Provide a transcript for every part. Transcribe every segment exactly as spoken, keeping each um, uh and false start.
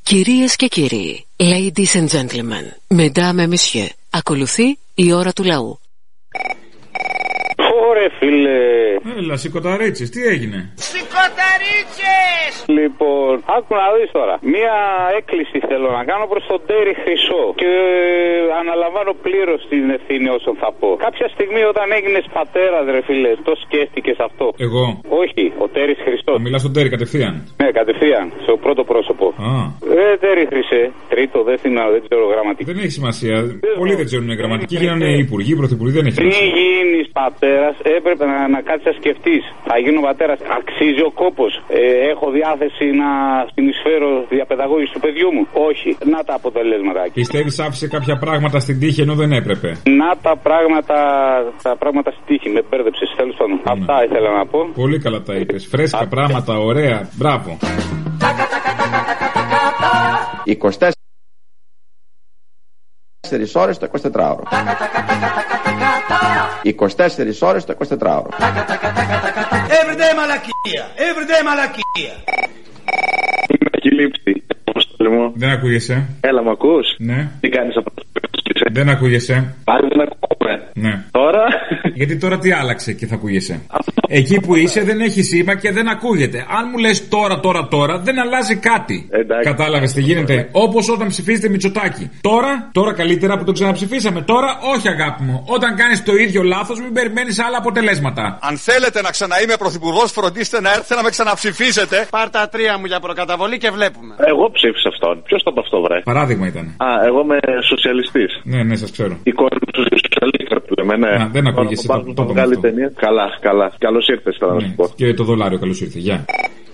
Κυρίες και κύριοι, ladies and gentlemen, mesdames et messieurs, ακολουθεί η ώρα του λαού. Ωρε φίλε. Έλα, σηκωταρίτσες, τι έγινε? Σηκωταρίτσες! Λοιπόν, άκου να δεις τώρα. Μία έκκληση θέλω να κάνω προς τον Τέρι Χρυσό. Και αναλαμβάνω πλήρως την ευθύνη όσων θα πω. Κάποια στιγμή όταν έγινες πατέρας, ρε φίλε, το σκέφτηκες αυτό? Εγώ? Όχι, ο Τέρις Χρυσός. Μιλάς στον Τέρι κατευθείαν? Ναι, κατευθείαν, στο πρώτο πρόσωπο. Α. Ε, Τέρι Χρυσέ, τρίτο, δεύτερο, δεν ξέρω γραμματική. Δεν έχει σημασία. Πολλοί δεν ξέρουν γραμματική. Γίνανε υπουργοί, πρωθυπουργοί, δεν έχει σημασία. Πριν γίνεις πατέρας, έπρεπε να, να κάτσεις να σκεφτείς. Θα γίνω πατέρας, αξίζει ο κόπος? Ε, έχω διάθεση να συνεισφέρω διαπαιδαγώγηση του παιδιού μου? Όχι. Να τα αποτελέσματα. Πιστεύεις άφησε κάποια πράγματα στην τύχη ενώ δεν έπρεπε? Να τα πράγματα, τα πράγματα στην τύχη. Με μπέρδεψες, τέλος πάντων. Ναι. Αυτά ήθελα να πω. Πολύ καλά τα είπες. Φρέσκα Α, πράγματα, ωραία. Μπράβο. είκοσι τέσσερις ώρες το εικοσιτετράωρο. είκοσι τέσσερις ώρες το εικοσιτετράωρο. Everyday μαλακία. Everyday μαλακία. Έχει λείψει. Δεν ακούγεσαι. Έλα, μ' ακούς? Ναι. Τι κάνεις από το? Δεν ακούγεσαι. Πάλι δεν ακούμε. Ναι. Τώρα. Γιατί τώρα τι άλλαξε και θα ακούγεσαι? Εκεί που είσαι δεν έχει σήμα και δεν ακούγεται. Αν μου λες τώρα, τώρα, τώρα, δεν αλλάζει κάτι. Εντάξει. Κατάλαβες τι γίνεται? Όπως όταν ψηφίζετε Μητσοτάκη. Τώρα, τώρα καλύτερα που το ξαναψηφίσαμε. Τώρα, όχι αγάπη μου. Όταν κάνεις το ίδιο λάθος, μην περιμένεις άλλα αποτελέσματα. Αν θέλετε να ξαναείμαι πρωθυπουργός, φροντίστε να έρθετε να με ξαναψηφίσετε. Πάρ' τα τρία μου για προκαταβολή και βλέπουμε. Εγώ ψήφισα αυτόν. Ποιος το από αυτό, βρε? Παράδειγμα ήταν. Α, εγώ είμαι σοσιαλιστής. Ναι, ναι, σας ξέρω. Η κόρη του σοσιαλίστρα που λέμε, ναι. Α, δεν ακούγεσαι. Το, το, το, μεγάλη ταινία. Καλά, καλά. Καλώς ήρθες, θα να σου πω. Και το δολάριο, καλώς ήρθε. Γεια.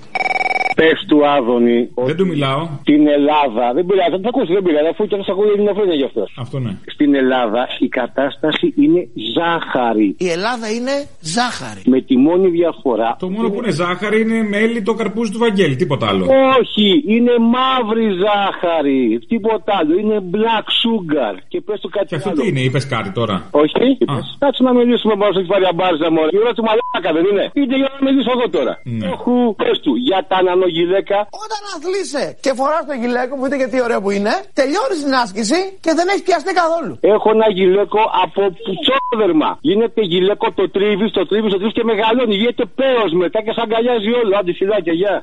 Πες του Άδωνη. Δεν του μιλάω. Στην Ελλάδα. Δεν πειράζει, θα το ακούσει, δεν πειράζει. Αφού και θα σα ακούει ελληνοφρένεια γι' αυτό. Αυτό ναι. Στην Ελλάδα η κατάσταση είναι ζάχαρη. Η Ελλάδα είναι ζάχαρη. Με τη μόνη διαφορά. Το μόνο είναι... που είναι ζάχαρη είναι μέλι το καρπούζι του Βαγγέλη, τίποτα άλλο. Όχι, είναι μαύρη ζάχαρη. Τίποτα άλλο. Είναι black sugar. Και πες του κάτι και αυτό άλλο. Τι είναι, είπες κάτι τώρα? Όχι, κάτσε να μιλήσουμε πάνω στο κεφάλι αμπάρζα μωρέ. Η ώρα του μαλάκα δεν είναι. Είτε για να μιλήσω εγώ τώρα. Ναι. Όχου, πες του για τα νανογυλαίκα. Όταν αθλείσαι και φοράς το γυλαίκο που είτε και τι ωραίο που είναι, τελειώνεις την άσκηση και δεν έχει πιαστεί καθόλου. Έχω ένα γυλαίκο από πουτσόδερμα. Γίνεται γυλαίκο, το τρίβεις, το τρίβεις, το τρίβεις και μεγαλώνει. Γίνεται πέος μετά και σ' αγκαλιάζει όλο. Άντε φιλάκια, γεια.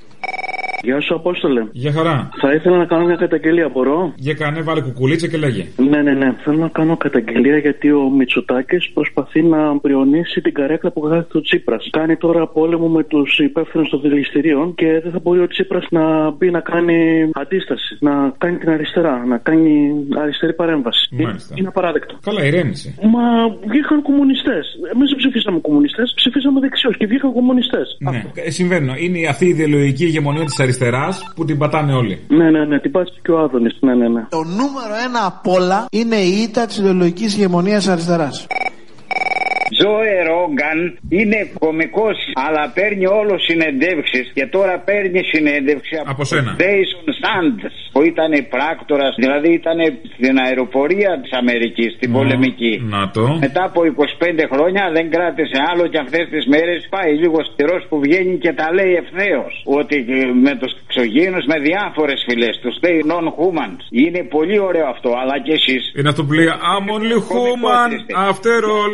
Γεια σου, Απόστολε. Γεια χαρά. Θα ήθελα να κάνω μια καταγγελία, μπορώ? Για κάνε, βάλε κουκουλίτσα και λέγε. Ναι, ναι, ναι. Θέλω να κάνω καταγγελία γιατί ο Μητσοτάκης προσπαθεί να πριονίσει την καρέκλα που κάθεται ο Τσίπρας. Κάνει τώρα πόλεμο με τους υπεύθυνους των δηληστηρίων και δεν θα μπορεί ο Τσίπρας να μπει να κάνει αντίσταση, να κάνει την αριστερά, να κάνει αριστερή παρέμβαση. Μάλιστα. Είναι απαράδεκτο. Καλά, ηρέμησε. Μα βγήκαν κομμουνιστές. Εμείς δεν ψηφίσαμε κομμουνιστές, ψηφίσαμε δεξιούς και βγήκαν κομμουνιστές. Ναι, ε, συμβαίνουν. Είναι αυτή η ιδεολογική ηγεμονία της αριστεράς που την πατάνε όλοι. Ναι, ναι, ναι, την πάτησε και ο Άδωνης. Ναι, ναι, ναι. Το νούμερο ένα απ' όλα είναι η ήττα της ιδεολογικής ηγεμονίας αριστεράς. Τζόε Ρόγκαν είναι κωμικός, αλλά παίρνει όλο συνεντεύξεις και τώρα παίρνει συνέντευξη από σένα. Jason Sanders, που ήταν πράκτορας, δηλαδή ήταν στην αεροπορία της Αμερικής, στην mm, πολεμική. Να το. Μετά από είκοσι πέντε χρόνια δεν κράτησε άλλο και αυτές τις μέρες πάει λίγο καιρός που βγαίνει και τα λέει ευθέως. Ότι με τους εξωγήινους, με διάφορες φυλές, τους λέει non-humans. Είναι πολύ ωραίο αυτό, αλλά και εσείς. Είναι αυτό που λέει I'm only human after all.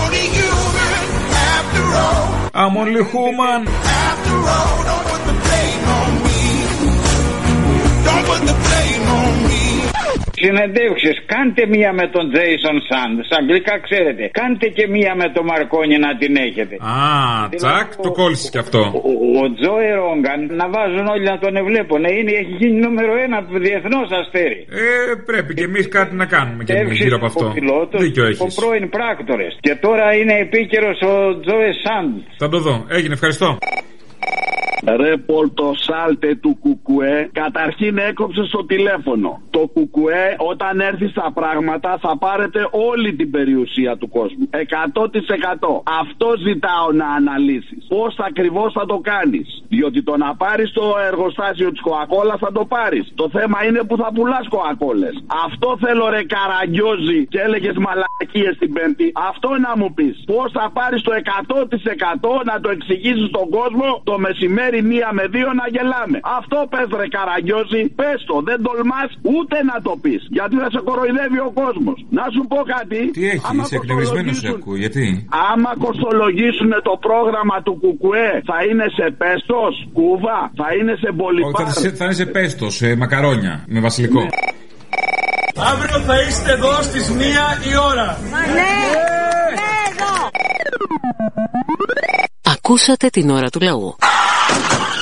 I'm only human. After all, don't put the blame on me. Don't put the blame on me. Συνεντεύξεις, κάντε μία με τον Jason Sanders, αγγλικά ξέρετε. Κάντε και μία με τον Μαρκόνι να την έχετε. Α, τσακ, το κόλλησες κι αυτό. Ο, ο, ο Τζόε Ρόγκαν να βάζουν όλοι να τον ευλέπουν. Είναι, έχει γίνει νούμερο ένα διεθνώς αστέρι. Ε, πρέπει και εμείς κάτι να κάνουμε και εμείς γύρω από αυτό. Πιλότος, δίκιο έχεις. Ο πρώην πράκτορες. Και τώρα είναι επίκαιρος ο Τζόε Sanders. Θα το δω. Έγινε, ευχαριστώ. Ρε Πολτοσάλτε του Κουκουέ, καταρχήν έκοψε στο τηλέφωνο. Το Κουκουέ όταν έρθει στα πράγματα θα πάρετε όλη την περιουσία του κόσμου. εκατό τοις εκατό. Αυτό ζητάω να αναλύσεις. Πώς ακριβώς θα το κάνεις. Διότι το να πάρεις το εργοστάσιο της Κοακόλα θα το πάρεις. Το θέμα είναι που θα πουλάς Κοακόλες. Αυτό θέλω ρε Καραγκιόζη και έλεγες μαλακίες την Πέμπτη. Αυτό να μου πεις. Πώς θα πάρεις το εκατό τοις εκατό να το εξηγήσεις στον κόσμο το μεσημέρι μέχρι μία με δύο να γελάμε. Αυτό πες ρε Καραγκιόζη, πες το, δεν τολμάς ούτε να το πεις. Γιατί θα σε κοροϊδεύει ο κόσμος. Να σου πω κάτι. Τι έχει, είσαι εκνευρισμένος σε ακούω, γιατί. Άμα κοστολογήσουν το πρόγραμμα του Κουκουέ, θα είναι σε πέστος, κούβα, θα είναι σε μπολιπάρ. Όχι, θα, θα είναι σε πέστος, σε μακαρόνια, με βασιλικό. Ναι. Αύριο θα είστε εδώ στις μία η ώρα. Μα ναι, ναι, εδώ. Ακούσατε την ώρα του λαού.